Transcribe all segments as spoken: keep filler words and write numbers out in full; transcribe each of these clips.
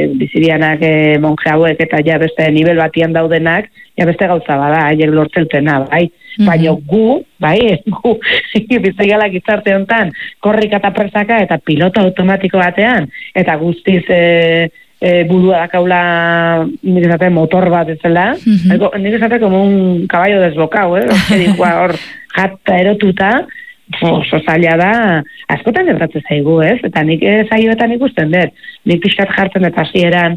bizirianak e, monje hauek eta ja beste nivel batian daudenak, ja beste gauza bada, haiek lortzeltena, bai. Mm-hmm. Baina gu, bai, gu, bizigala gizarte hontan, korrika eta presaka eta pilota automatiko batean, eta guztiz e, e, burua dakaula, nik esate, motor bat ezela, mm-hmm. nik esate, como un caballo desbocau, eh? Hor jata erotuta, oso zaila da, askotan gertatzen zaigu, ez? Eta nik zaioetan ikusten dut. Nik pixkat jartzen eta hasieran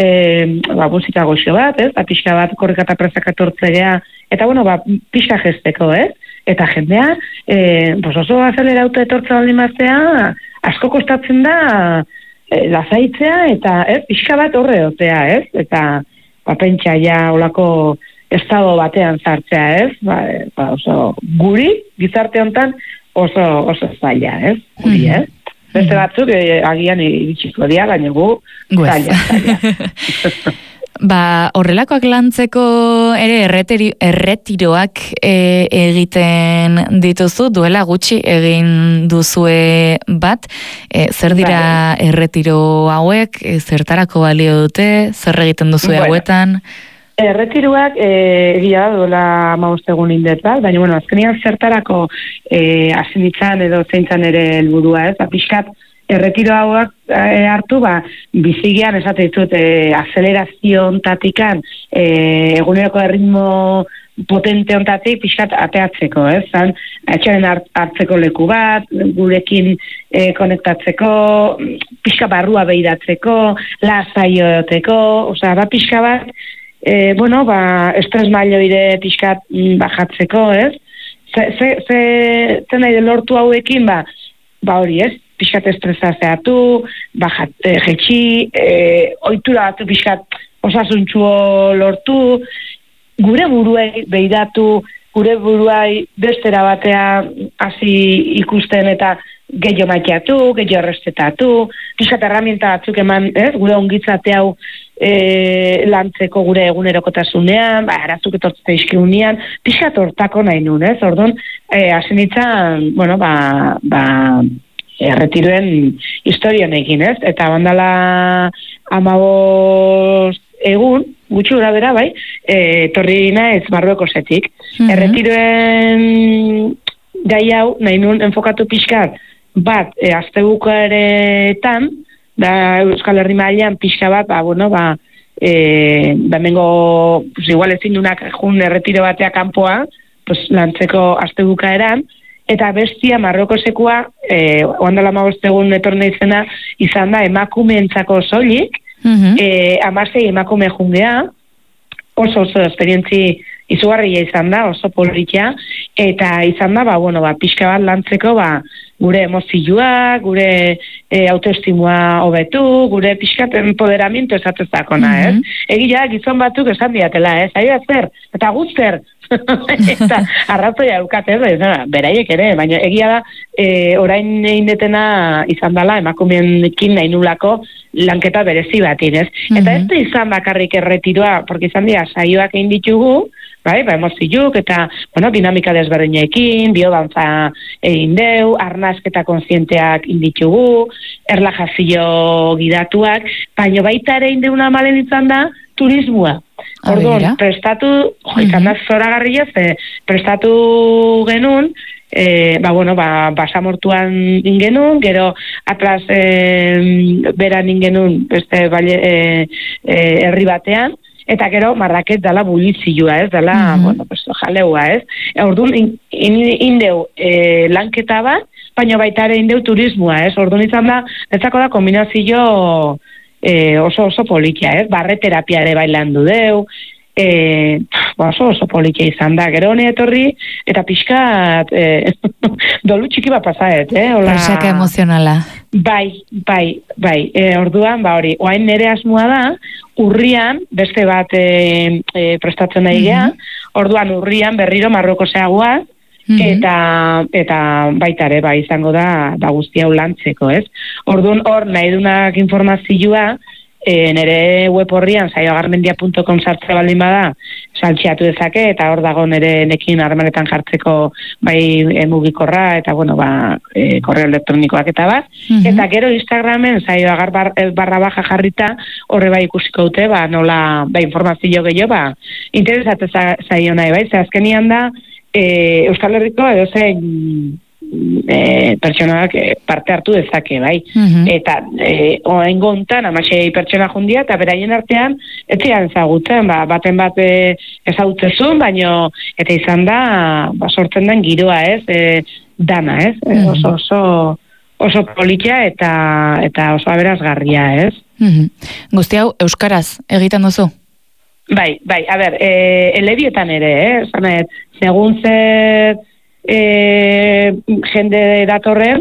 e, ba, musika goxo bat, ez? Ba, pixka bat korrika eta presaka tortzea, eta bueno, ba, pixka gesteko, ez? Eta jendea, e, pues oso azelerauta etortza baldin maztea, asko kostatzen da e, lazaitzea, eta ez? Pixka bat horre otea, ez? Eta ba, pentsa ja olako estado batean zartzea, ez? Ba, ba, oso guri, gizarte hontan, oso oso zaila, ez? Guri, ez? Beste batzuk eh, agian iritsiko dira, baina gu zaila, zaila. Ba, horrelakoak lantzeko ere erreteri, erretiroak e, egiten dituzu, duela gutxi egin duzue bat, e, zer dira bai. Erretiro hauek, e, zertarako balio dute, zer egiten duzue bueno. hauetan? Erretiruak egia da dola hamabost egun indet bat, baina bueno, azkenean zertarako eh, asinitzan edo zeintzan ere helburua, ez? Ba, pixkat erretiro hauak e, hartu, ba, bizigian esate ditut e, azelerazio ontatikan e, eguneroko erritmo potente ontatik pixkat ateatzeko, ez? Zan, etxaren hartzeko leku bat, gurekin e, konektatzeko, pixka barrua behiratzeko, lasaioeteko, osea, ba, pixka bat, E, bueno, ba, estres mailoire pixkat bajatzeko, ez? Ze, ze, ze, ze nahi lortu hauekin, ba, ba hori, ez? Pixkat estresa zehatu, bajat, e, jetxi, e, ohitura batu pixkat osasuntxuo lortu, gure buruei behiratu, gure buruai bestera batea hasi ikusten eta gehiago makiatu, gehiago errespetatu, pixkat herramienta batzuk eman, ez? Gure ongitzate hau E, lantzeko gure egunerokotasunean, ba, arazuk etortzea izkiunean, pixkat hortako nahi nun, ez? Orduan, e, asinitzan, bueno, ba, ba, erretiruen historion egin, ez? Eta bandala hamabost egun, gutxi gura bera, bai, e, torri naiz Marruekosetik. Mm-hmm. Erretiruen gai hau, nahi nun enfokatu pixkat, bat, e, astebukaretan, da Euskal Herri mailan pixka bat, ba, bueno, ba, e, ba, mengo, pues, igual ezin dunak jun erretiro batea kanpoa, pues, lantzeko astebukaeran, eta bestia Marruekosekoa, e, oandala hamabost egun etorne izena, izan da emakumeentzako soilik, mm-hmm. e, hamasei emakume jungea, oso oso esperientzi izugarria izan da, oso politia, eta izan da, ba, bueno, ba, pixka bat lantzeko, ba, gure emozioa, gure e, autoestimua hobetu, gure pixkat empoderamiento esatezakona, mm-hmm. ez? Egia, gizon batzuk esan diatela, ez? Aio zer, eta guzter, eta arrazoia eukate, ez? Beraiek ere, baina egia da, e, orain egin detena izan dela, emakumeenekin nahi nulako lanketa berezi batin, ez? Mm-hmm. Eta ez da izan bakarrik erretiroa, porque izan dira, saioak egin ditugu, bai, ba, emoziuk, eta, bueno, dinamika desberdinekin, biodantza egin deu, arnasketa konsienteak inditugu, erlajazio gidatuak, baina baita ere indeuna malen izan da, turismoa. Orduan, prestatu, jo, izan da zoragarria, ze, prestatu genuen, e, ba, bueno, ba, basamortuan ingenun, gero atlas e, beran ingenun, beste bale, e, e, herri batean, eta gero marraket dala bulizioa, ez, dala, mm-hmm. bueno, pues, jaleua, ez. Orduan, in, in, indeu e, lanketa bat, baina baita ere indeu turismoa, ez. Orduan izan da, ezako da kombinazio e, oso oso politia, ez. Barreterapia ere bailandu deu, e, oso oso politia izan da. Gero hone etorri, eta pixkat e, dolu txiki bat pasaet, eh. Presaka emozionala. Bai, bai, bai. E, orduan, ba hori, oain nere asmoa da, urrian, beste bat e, e, prestatzen nahi gea, mm-hmm. orduan urrian berriro Marruekosea guaz, mm-hmm. eta, eta baita ere, ba, izango da, ba, guzti hau lantzeko, ez? Orduan, hor, nahi dunak informazioa, e, nire web horrian saioagarmendia puntu com sartze baldin bada, saltxiatu dezake, eta hor dago nire nekin harremanetan jartzeko bai e, mugikorra, eta bueno, ba, e, korreo elektronikoak eta bat. Mm-hmm. Eta gero Instagramen saioagar bar, barra baja jarrita, horre bai ikusiko dute, ba, nola, ba, informazio gehiago, ba, interesatze zaio nahi, bai, ze azkenian da, e, Euskal Herriko edo zein E, pertsonak e, parte hartu dezake, bai. Mm-hmm. Eta e, oen gontan, amasei pertsona jundia, eta beraien artean, etzian ezagutzen, ba, baten bat e, ezagutzezun, baino, eta izan da, ba, sortzen den giroa, ez, e, dana, ez, mm-hmm. oso, oso, oso politia eta, eta oso aberazgarria, ez. Mm-hmm. Guzti hau, euskaraz egiten duzu? Bai, bai, a ber, e, elebietan ere, eh, zanet, segun zer, E, jende datorren,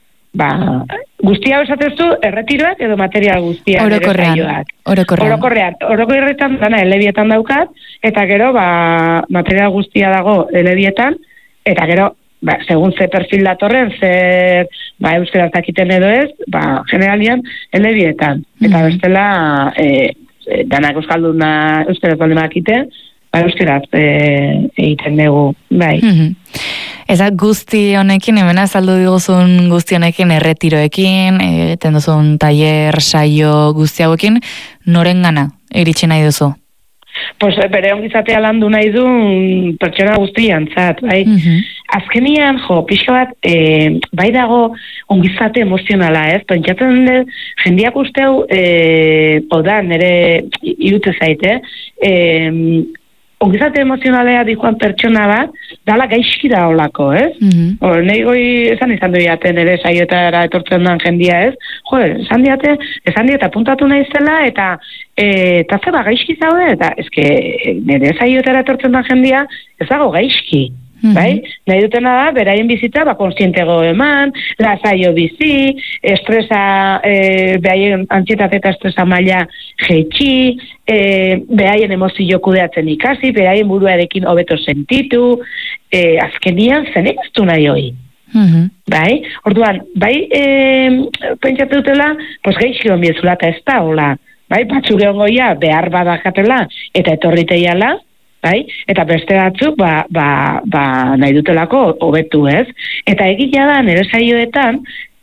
ba, guztia esatezu erretiroak edo material guztia orokorrean, orokorrean. Orokorrean, orokorrean dana elebietan daukat, eta gero ba, material guztia dago elebietan, eta gero ba, segun ze perfil datorren, zer ba, euskaraz dakiten edo ez, ba, generalian elebietan, eta mm-hmm. bestela e, e, danak euskalduna euskaraz baldin bakite, ba, euskaraz e, egiten dugu, bai. Mm-hmm. Eza guzti honekin, hemen azaldu diguzun guzti honekin erretiroekin, egiten duzun tailer, saio guzti hauekin, noren gana iritsi nahi duzu? Pues bere ongizatea landu nahi du pertsona guztian zat, bai? Mm-hmm. Azkenian, jo, pixka bat, e, bai dago ongizate emozionala, ez? Pentsatzen dut, jendiak usteu, e, oda, nire irute zaite, e, ongizate emozionalea dikoan pertsona bat, dala gaizki da olako, ez? Mm-hmm. O, nahi goi esan izan duiaten ere saiotara etortzen den jendia, ez? Jo, esan diate, esan diate apuntatu nahi zela, eta e, eta zeba gaizki zaude, eta eske nire saiotara etortzen den jendia, ez dago gaizki. Mm-hmm. Bai? Nahi dutena da, beraien bizitza, ba, konstientego eman, lasaio bizi, estresa, e, behaien antsietate eta estresa maila jeitxi, e, behaien emozio kudeatzen ikasi, behaien buruarekin hobeto sentitu, e, azkenian zenek ez du nahi hoi. Mm-hmm. Bai? Orduan, bai, e, pentsatu dutela, pues gaizki onbiezula eta ez da, hola, bai, batzuk egon goia, behar badakatela, eta etorriteiala, bai? Eta beste batzuk ba, ba, ba, nahi dutelako hobetu, ez? Eta egia da, nire saioetan,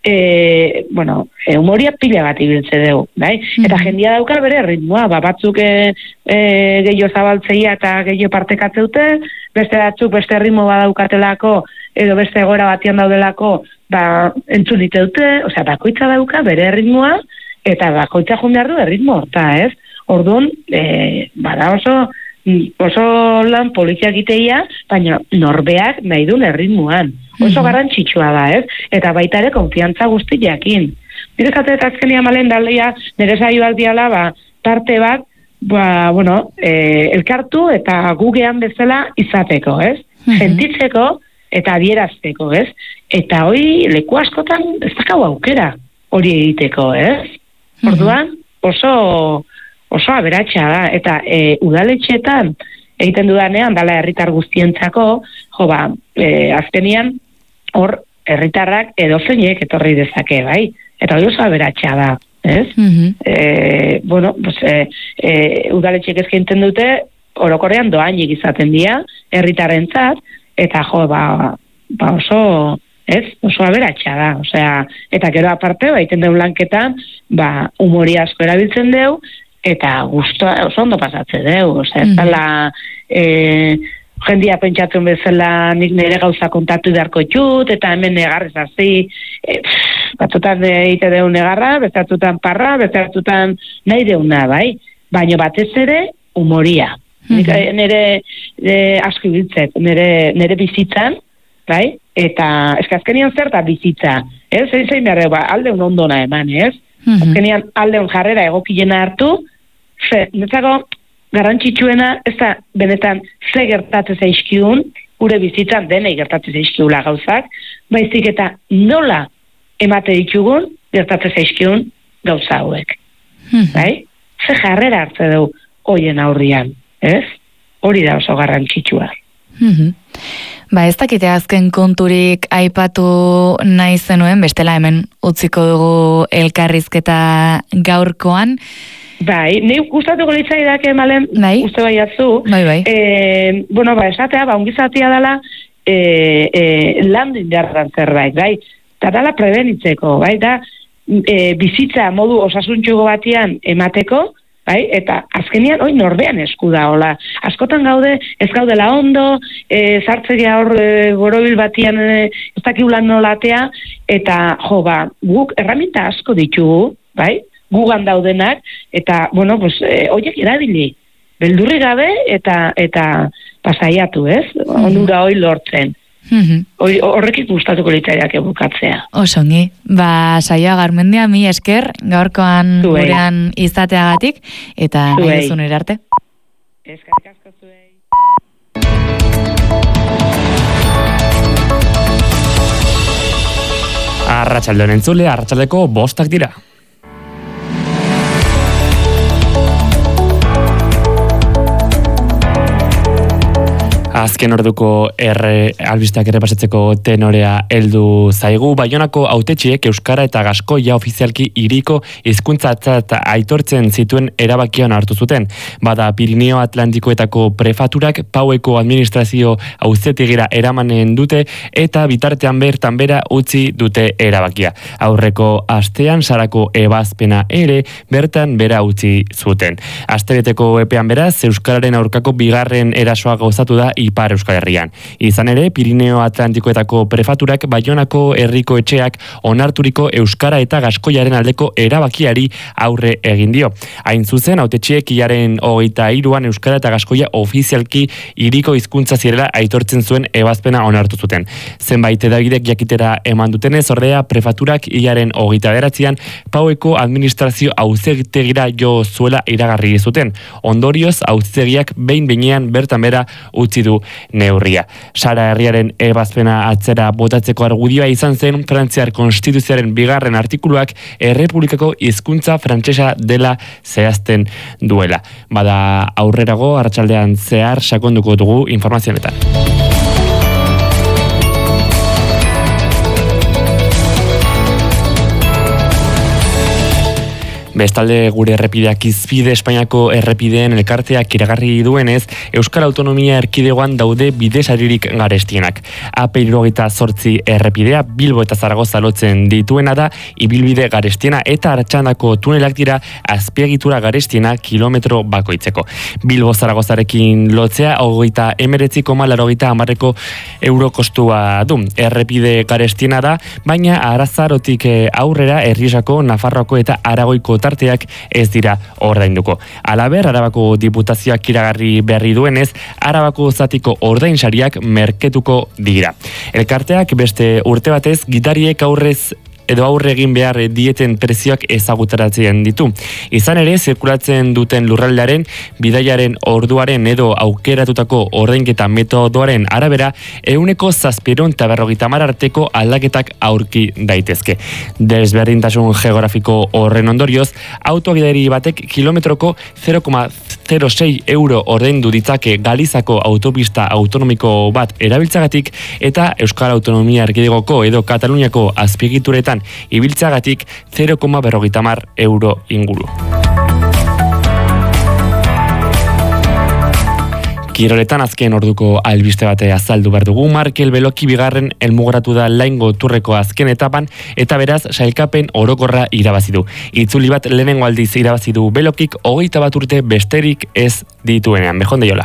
e, bueno, e, humoria pila bat ibiltze dugu, bai? Mm-hmm. Eta jendia dauka bere ritmoa, ba, batzuk e, e, gehiago zabaltzeia eta gehiago partekatzeute, beste batzuk beste ritmo badaukatelako, edo beste gora batian daudelako, ba, entzunite dute, osea, bakoitza dauka bere ritmoa, eta bakoitza joan behar du ritmo, eta ez? Orduan, e, bada oso, oso lan politia egiteia, baina norbeak nahi duen erritmuan. Oso mm-hmm. garrantzitsua da, ez? Eta baita ere konfiantza guzti jakin. Nire zate eta azkenia malen dalea, nire saioak diala, ba, parte bat, ba, bueno, e, elkartu eta gugean bezala izateko, ez? Mm-hmm. Sentitzeko eta adierazteko, ez? Eta hori leku askotan ez dakau aukera hori egiteko, ez? Mm-hmm. Orduan, oso... oso aberatsa da, eta e, udaletxetan egiten dudanean, dala herritar guztientzako, jo ba, e, azkenian, hor herritarrak edozeinek etorri dezake, bai? Eta hori oso aberatsa da, ez? Mm-hmm. E, bueno, pues, e, e, udaletxek eskaintzen dute, orokorrean doainik izaten dira, herritarrentzat, eta jo, ba, ba oso... Ez, oso aberatsa da, osea, eta gero aparte, ba, iten deun lanketan, ba, humori asko erabiltzen deu, eta gustoa oso ondo pasatze deu, osea, ez dala, e, jendia pentsatzen bezala nik nire gauza kontatu beharko txut, eta hemen negarrez hasi, e, batzutan egite deun negarra, bestatutan parra, bestatutan nahi deuna, bai? Baina batez ere, humoria. Mm-hmm. Nire e, asko ibiltzet, nire, nire bizitzan, bai? Eta eskazkenian zer da bizitza, ez? Zein zein behar, ba, aldeun ondona eman, ez? Mm-hmm. Azkenian aldeun jarrera egokilena hartu, ze, netzako garrantzitsuena, ez da benetan ze gertatzen zaizkiun, gure bizitzan denei gertatzen zaizkiula gauzak, baizik eta nola emate ditugun gertatzen zaizkiun gauza hauek. Mm-hmm. Bai? Ze jarrera hartze dugu hoien aurrian, ez? Hori da oso garrantzitsua. Mm-hmm. Ba, ez dakite azken konturik aipatu nahi zenuen, bestela hemen utziko dugu elkarrizketa gaurkoan. Bai, nei gustatuko litzaidak malen, bai. uste baiatzu. Bai, bai. E, bueno, ba, esatea, ba, ongizatia dela, e, e, lan indarran zerbait, bai. Eta dela prebenitzeko, bai, da, e, bizitza modu osasuntxugo batian emateko, bai, eta azkenian, oi, norbean esku da, hola. Askotan gaude, ez gaudela ondo, e, zartzea hor e, borobil batian e, ez dakiulan nolatea, eta, jo, ba, guk erraminta asko ditugu, bai, gugan daudenak, eta, bueno, pues, e, oiek erabili, beldurri gabe, eta, eta pasaiatu, ez? Mm-hmm. Onura hoi lortzen. Mm-hmm. Horrekik gustatuko litzaidak bukatzea. Osongi, ba, Saioa Garmendia, mi esker, gaurkoan Zuei. gurean izateagatik, eta Zuei. nahi duzun erarte. Eskerrik asko zuei. Arratsaldeon entzule, arratsaldeko bostak dira. Azken orduko erre albisteak ere pasatzeko tenorea heldu zaigu. Baionako hautetxiek euskara eta gaskoia ofizialki hiriko hizkuntzatzat aitortzen zituen erabakian hartu zuten. Bada Pirineo Atlantikoetako prefaturak Paueko administrazio auzitegira eramanen dute eta bitartean bertan bera utzi dute erabakia. Aurreko astean sarako ebazpena ere bertan bera utzi zuten. Astebeteko epean beraz euskararen aurkako bigarren erasoa gauzatu da Ipar Euskal Herrian. Izan ere, Pirineo Atlantikoetako prefaturak Baionako herriko etxeak onarturiko euskara eta gaskoiaren aldeko erabakiari aurre egin dio. Hain zuzen, hautetxiek hilaren hogeita hiruan euskara eta gaskoia ofizialki hiriko hizkuntza zirela aitortzen zuen ebazpena onartu zuten. Zenbait edabidek jakitera eman dutenez, ordea prefaturak hilaren hogeita bederatzian Paueko administrazio auzitegira jo zuela iragarri zuten. Ondorioz, auzitegiak behin behinean bertan bera utzi du neurria. Sara herriaren ebazpena atzera botatzeko argudioa izan zen Frantziar Konstituzioaren bigarren artikuluak errepublikako hizkuntza frantsesa dela zehazten duela. Bada aurrerago arratsaldean zehar sakonduko dugu informazioetan. Bestalde gure errepideak izpide Espainiako errepideen elkarteak iragarri duenez, Euskal Autonomia Erkidegoan daude bidesaririk garestienak. A P hirurogeita zortzi errepidea Bilbo eta Zaragoza lotzen dituena da, ibilbide garestiena eta Artxandako tunelak dira azpiegitura garestiena kilometro bakoitzeko. Bilbo Zaragozarekin lotzea hogeita emeretzi koma laurogeita hamarreko euro kostua du. Errepide garestiena da, baina Arazarotik aurrera Errioxako, Nafarroako eta Aragoiko tarteak ez dira ordainduko. Halaber, Arabako Diputazioak iragarri berri duenez, Arabako zatiko ordainsariak merketuko dira. Elkarteak beste urte batez gitariek aurrez edo aurre egin behar dieten prezioak ezagutaratzen ditu. Izan ere, zirkulatzen duten lurraldearen, bidaiaren orduaren edo aukeratutako ordainketa metodoaren arabera, ehuneko zazpiehun eta berrogeita hamar arteko aldaketak aurki daitezke. Desberdintasun geografiko horren ondorioz, autogidari batek kilometroko zero koma zero sei euro ordaindu ditzake Galizako autopista autonomiko bat erabiltzagatik eta Euskal Autonomia Erkidegoko edo Kataluniako azpiegituretan ibiltzagatik zero koma berrogeita hamar euro inguru. Kiroletan azken orduko albiste bate azaldu behar dugu. Markel Beloki bigarren helmugoratu da Laingo Turreko azken etapan eta beraz sailkapen orokorra irabazi du. Itzuli bat lehenengo aldiz irabazi du Belokik hogeita bat urte besterik ez dituenean. Bejon deiola.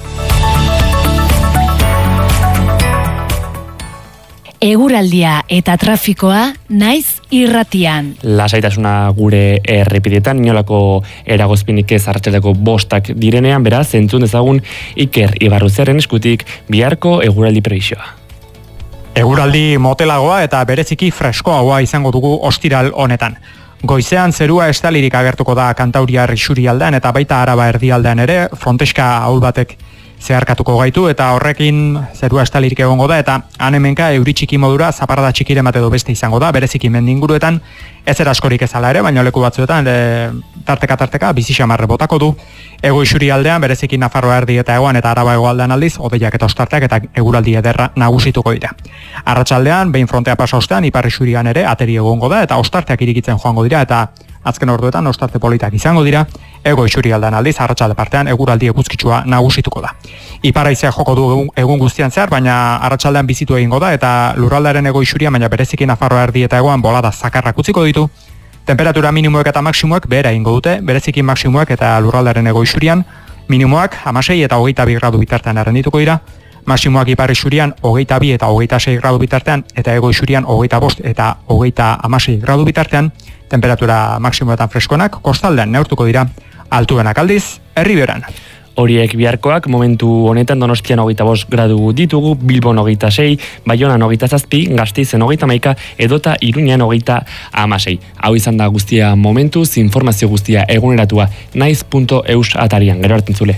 Eguraldia eta trafikoa naiz irratian. Lasaitasuna gure errepidetan, inolako eragozpinik ez arratsaleko bostak direnean, beraz, entzun dezagun Iker Ibarruzeren eskutik biharko eguraldi prebisioa. Eguraldi motelagoa eta bereziki freskoagoa izango dugu ostiral honetan. Goizean zerua estalirik agertuko da Kantauriar isurialdean eta baita Araba erdialdean ere, fronteska ahul batek zeharkatuko gaitu eta horrekin zerua estalirik egongo da eta han hemenka euri txiki modura zaparrada txikiren bat edo beste izango da, bereziki mendinguruetan ez eraskorik ezala ere, baina leku batzuetan e, tarteka tarteka bizi xamarre botako du. Ego isurialdean bereziki Nafarroa erdi eta hegoan eta Araba hegoaldean aldiz hodeiak eta ostarteak eta eguraldi ederra nagusituko dira. Arratsaldean behin frontea pasa ostean ipar isurian ere ateri egongo da eta ostarteak irikitzen joango dira eta azken orduetan ostarte politak izango dira Ego isurialdean aldiz, arratsalde partean eguraldi eguzkitsua nagusituko da. Ipar-haizea joko du egun, egun guztian zehar, baina arratsaldean bizitu egingo da eta lurraldearen ego isuria, baina bereziki Nafarroa erdi eta egoan bolada zakarrak utziko ditu. Temperatura minimoek eta maksimoek behera egingo dute, bereziki maksimoek eta lurraldearen ego isurian, minimoak hamasei eta hogeita bi gradu bitartean errendituko dira, maksimoak ipar isurian hogeita bi eta hogeita sei gradu bitartean, eta ego isurian hogeita bost eta hogeita hamasei gradu bitartean, temperatura maksimoetan freskonak, kostaldean neurtuko dira, altuenak aldiz, Erriberan. Horiek biharkoak momentu honetan Donostian hogeita bost gradu ditugu, Bilbon hogeita sei, Baionan hogeita zazpi, Gasteizen hogeita hamaika, edota Iruñan hogeita hamasei. Hau izan da guztia momentuz, informazio guztia eguneratua naiz puntu eus atarian. Gero hartzen zule.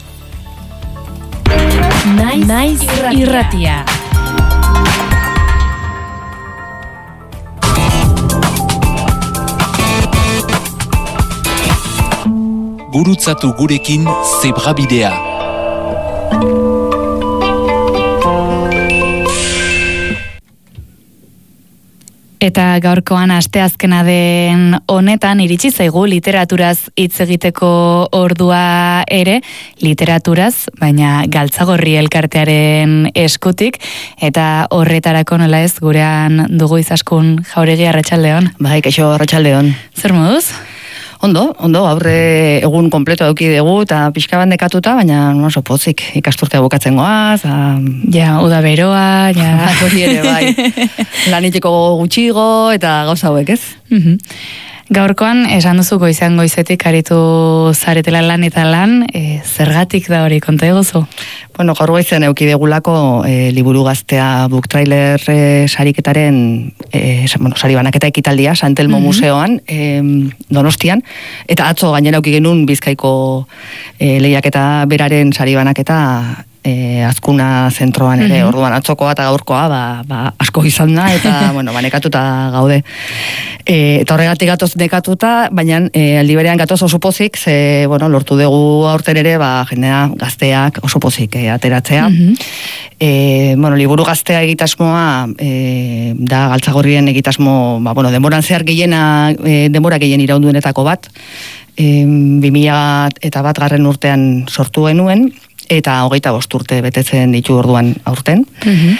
Naiz, naiz irratia. Gurutzatu gurekin Zebrabidea. Eta gaurkoan asteazkena den honetan iritsi zaigu literaturaz hitz egiteko ordua ere, literaturaz, baina Galtzagorri elkartearen eskutik, eta horretarako nola ez gurean dugu Izaskun Jauregi, arratsaldeon. Bai, kaixo, arratsaldeon. Zer moduz? Ondo, ondo, aurre egun kompleto eduki dugu eta pixka bat nekatuta, baina oso pozik ikasturtea bukatzen goaz. A... Ja, uda beroa, ja. Hori ere, bai. Laniteko gutxigo eta gauza hauek, ez? Mhm. Gaurkoan, esan duzu goizan goizetik aritu zaretela lan eta lan, e, zergatik da hori, konta eguzu? Bueno, gaur goizen euki degulako e, liburu gaztea book trailer e, sariketaren, e, bueno, sari banaketa ekitaldia, Santelmo mm-hmm. Museoan, e, Donostian, eta atzo gainera euki genuen Bizkaiko e, lehiaketa beraren sari banaketa E, azkuna zentroan ere, mm-hmm. orduan atzokoa eta gaurkoa ba, ba, asko izan da, eta bueno, ba, nekatuta gaude. E, eta horregatik gatoz nekatuta, baina e, aldi berean gatoz oso pozik, ze bueno, lortu dugu aurten ere, ba, jendea gazteak oso pozik e, ateratzea. Mm-hmm. E, bueno, liburu gaztea egitasmoa e, da Galtzagorrien egitasmo, ba, bueno, denboran zehar gehiena, e, denbora gehien iraunduenetako bat, e, bi mila eta bat garren urtean sortu genuen, eta hogeita bost urte betetzen ditu orduan aurten. Mm-hmm.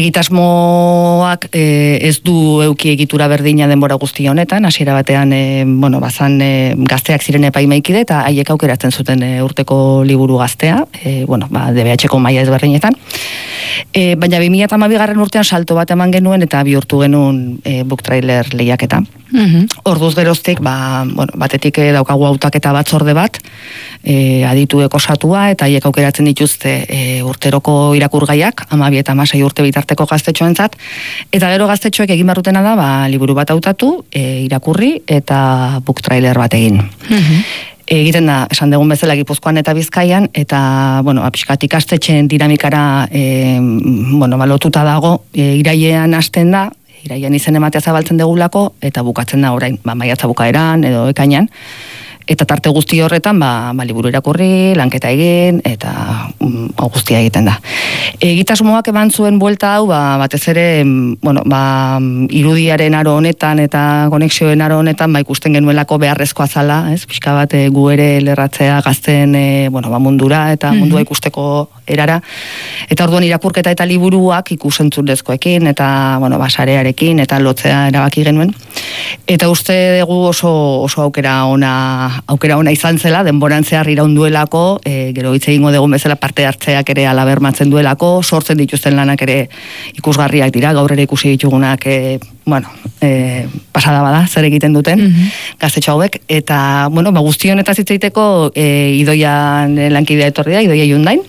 Egitasmoak e, ez du euki egitura berdina denbora guzti honetan, hasiera batean e, bueno, bazan e, gazteak ziren epaimaikide eta haiek aukeratzen zuten e, urteko liburu gaztea, e, bueno, ba, D B H-ko maila ezberdinetan. E, baina bi mila hamabi garren urtean salto bat eman genuen eta bihurtu genuen e, book trailer lehiaketa. Mm-hmm. Orduz geroztik, ba, bueno, batetik daukagu hautaketa batzorde bat, e, adituek osatua, eta haiek aukeratzen dituzte e, urteroko irakurgaiak, hamabi eta hamasei urte bitarteko gaztetxoentzat, eta gero gaztetxoek egin barrutena da, ba, liburu bat hautatu, e, irakurri, eta book trailer bat egin. Mm-hmm. Egiten da, esan dugun bezala Gipuzkoan eta Bizkaian, eta, bueno, apiskat ikastetxeen dinamikara e, bueno, balotuta dago, e, irailean hasten da, irailean izen ematea zabaltzen degulako, eta bukatzen da orain, ba, maiatza bukaeran edo ekainan, eta tarte guzti horretan, ba, ba liburu irakurri, lanketa egin, eta um, guztia egiten da. Egitasmoak eman zuen buelta hau, ba, batez ere, bueno, ba, irudiaren aro honetan eta konexioen aro honetan, ba, ikusten genuelako beharrezkoa zala, ez? Pixka bat e, gu ere lerratzea gazten e, bueno, ba, mundura eta mm-hmm. mundua ikusteko erara. Eta orduan irakurketa eta liburuak ikusentzunezkoekin eta bueno, ba, sarearekin eta lotzea erabaki genuen. Eta uste dugu oso, oso aukera ona aukera ona izan zela, denboran zehar iraunduelako, e, gero hitz egingo dugu bezala parte hartzeak ere ala bermatzen duelako, sortzen dituzten lanak ere ikusgarriak dira, gaur ere ikusi ditugunak, e, bueno, e, pasada bada, zer egiten duten, mm-hmm. gaztetxo hauek, eta, bueno, ba, guzti honetaz hitz egiteko, e, Idoian lankidea etorri da, Idoia Jundain,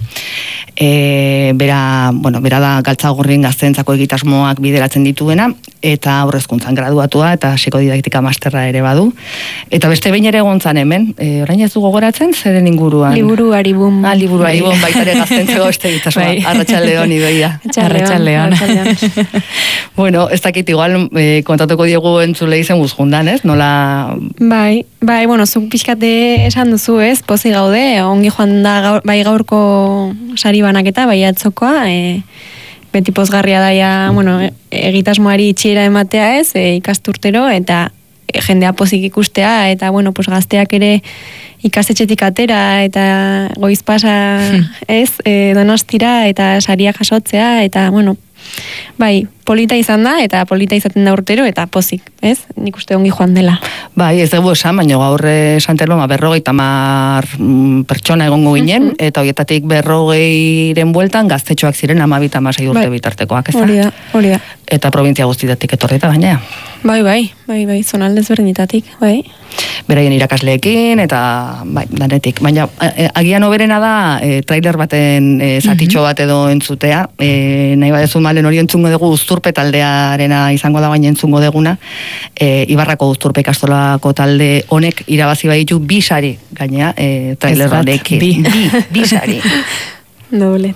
e, bera, bueno, bera da Galtzagorrien gazteentzako egitasmoak bideratzen dituena, eta aurrezkuntzan graduatua, eta psikodidaktika masterra ere badu, eta beste behin ere egontzan hemen, e, orain ez du gogoratzen, zeren inguruan? Liburu Aribun. Ah, liburu Aribun, baitare gaztentzeko este egitasmoa, Arratsaldeon Idoia. Arratsaldeon. Bueno, ez dakit igual, e, kontatuko diegu entzule izen guzkundan, ez? Nola... Bai, bai, bueno, zuk pixkate esan duzu, ez? Pozi gaude, ongi joan da gaur, bai gaurko sari banaketa, bai atzokoa, e, beti pozgarria daia, bueno, egitasmoari itxiera ematea ez, e, ikasturtero, eta jendea pozik ikustea, eta, bueno, pues, gazteak ere ikastetxetik atera, eta goiz pasa, ez, e, Donostira, eta saria jasotzea, eta, bueno, bai, polita izan da, eta polita izaten da urtero, eta pozik, ez? Nik uste ongi joan dela. Bai, ez dugu esan, baina gaur Santelmo berrogei tamar pertsona egongo ginen, uh-huh. eta horietatik berrogeiren bueltan gaztetxoak ziren amabita amasei urte bai. Bitartekoak, ez da? Hori da, hori da. Eta provintzia guztietatik etorreta baina. Bai, bai, bai, bai, zonaldez berdinetatik, bai. Beraien irakasleekin, eta bai, danetik. Baina, agian oberena da, e, trailer baten e, zatitxo bat edo entzutea, e, nahi badezu malen hori entzungo dugu Uzturpe taldearena izango da baina entzungo deguna, e, Ibarrako Uzturpe ikastolako talde honek irabazi baditu bi sari, gainea, e, trailer honek. Bi, bi, bi sari. Doble.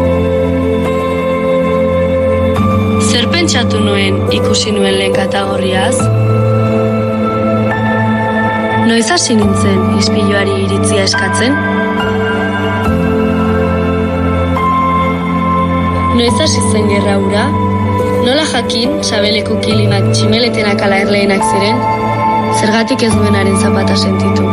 Zer pentsatu nuen ikusi nuen lehen kategoriaz? Noiz hasi nintzen ispiluari iritzia eskatzen? Noiz hasi zen gerra hura? Nola jakin sabeleko kilimak tximeletenak ala erleenak ziren? Zergatik ez duenaren zapata sentitu.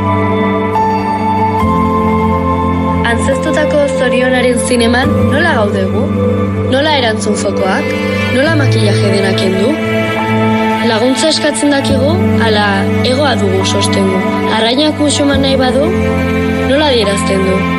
Antzeztutako zorionaren zineman nola gaudegu? Nola erantzun fokoak? Nola makillaje denak endu? Laguntza eskatzen dakigu, ala egoa dugu sostengu. Arrainak musuman nahi badu, nola dierazten du?